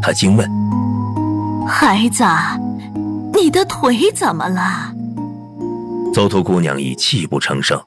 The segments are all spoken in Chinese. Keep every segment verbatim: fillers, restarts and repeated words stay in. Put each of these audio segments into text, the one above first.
他惊问： 孩子，你的腿怎么了？ 邹图姑娘已泣不成声。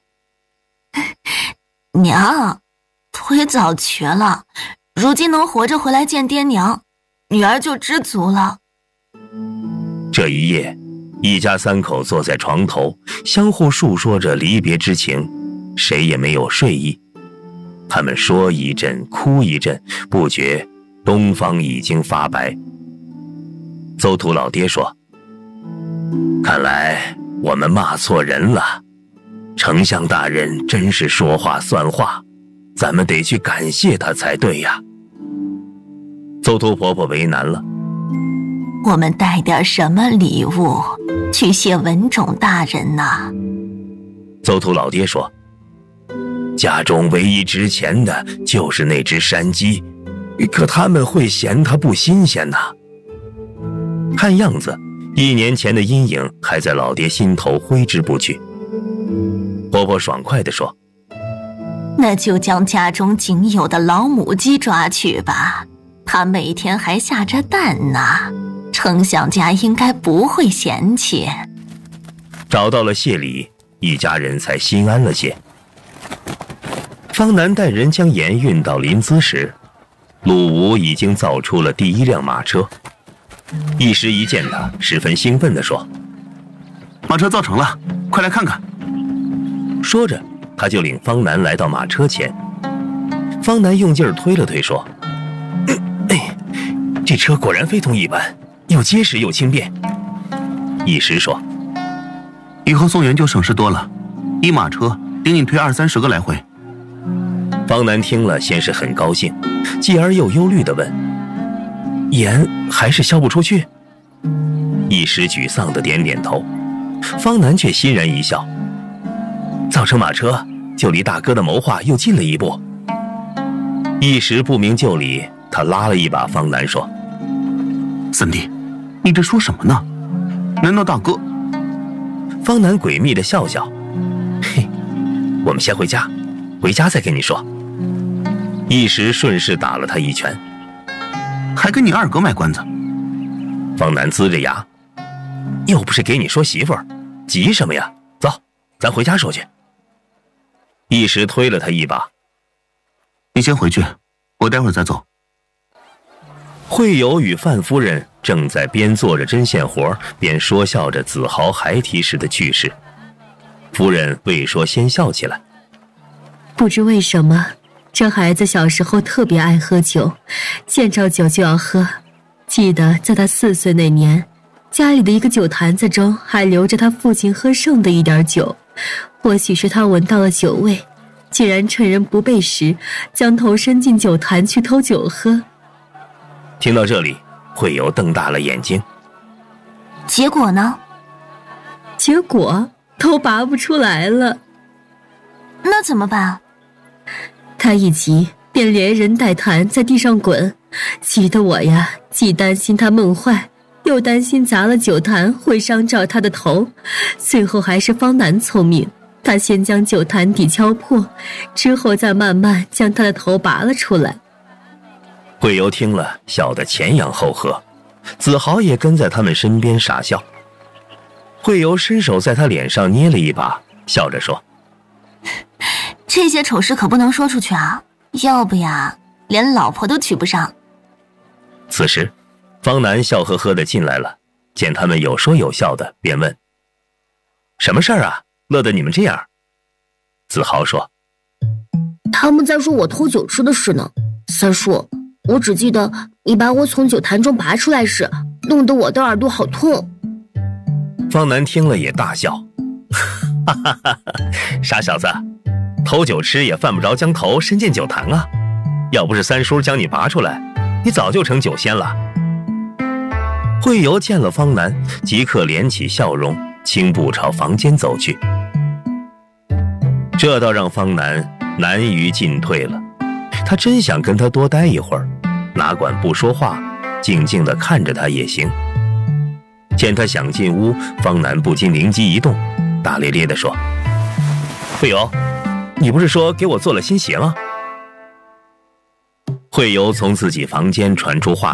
娘，腿早瘸了，如今能活着回来见爹娘，女儿就知足了。 这一夜，一家三口坐在床头，相互述说着离别之情，谁也没有睡意。他们说一阵，哭一阵，不觉东方已经发白。邹图老爹说：看来我们骂错人了，丞相大人真是说话算话，咱们得去感谢他才对呀。邹图婆婆为难了： 我们带点什么礼物去谢文种大人呢？ 邹图老爹说：家中唯一值钱的就是那只山鸡，可他们会嫌它不新鲜呐。看样子一年前的阴影还在老爹心头挥之不去。婆婆爽快地说： 那就将家中仅有的老母鸡抓去吧，它每天还下着蛋呢，丞相家应该不会嫌弃。 找到了谢礼，一家人才心安了些。方南带人将盐运到临淄时，鲁吴已经造出了第一辆马车。一时一见他，十分兴奋地说： 马车造成了，快来看看。 说着他就领方南来到马车前。方南用劲儿推了推说：哎，这车果然非同一般，又结实又轻便。一时说： 以后送盐就省事多了，一马车顶你推二三十个来回。 方南听了先是很高兴，继而又忧虑地问：盐还是销不出去？一时沮丧地点点头。方南却欣然一笑：造成马车就离大哥的谋划又近了一步。一时不明就里，他拉了一把方南说： 三弟，你这说什么呢？难道大哥…… 方南诡秘地笑笑：嘿，我们先回家，回家再跟你说。一时顺势打了他一拳： 还跟你二哥卖关子。 方南呲着牙：又不是给你说媳妇儿，急什么呀？走，咱回家说去。一时推了他一把： 你先回去，我待会儿再走。 惠友与范夫人正在边做着针线活边说笑着子豪孩提时的趣事。夫人未说先笑起来： 不知为什么，这孩子小时候特别爱喝酒，见着酒就要喝。记得在他四岁那年，家里的一个酒坛子中还留着他父亲喝剩的一点酒，或许是他闻到了酒味，竟然趁人不备时将头伸进酒坛去偷酒喝。 听到这里，惠友瞪大了眼睛： 结果呢？ 结果头拔不出来了。 那怎么办？ 他一急便连人带坛在地上滚，急得我呀，既担心他梦坏，又担心砸了酒坛会伤着他的头。最后还是方南聪明，他先将酒坛底敲破，之后再慢慢将他的头拔了出来。 惠友听了，笑得前仰后合，子豪也跟在他们身边傻笑。惠友伸手在他脸上捏了一把，笑着说： 这些丑事可不能说出去啊，要不呀，连老婆都娶不上。 此时方南笑呵呵地进来了，见他们有说有笑的，便问：什么事儿啊，乐得你们这样？子豪说： 他们在说我偷酒吃的事呢。三叔，我只记得你把我从酒坛中拔出来时，弄得我的耳朵好痛。 方南听了也大笑：哈哈哈，傻小子，偷酒吃也犯不着将头伸进酒坛啊，要不是三叔将你拔出来，你早就成酒仙了。惠友见了方南，即刻敛起笑容，轻步朝房间走去。这倒让方南难于进退了，他真想跟他多待一会儿，哪管不说话，静静地看着他也行。见他想进屋，方南不禁灵机一动，大咧咧地说：惠友，你不是说给我做了新鞋吗？惠友从自己房间传出话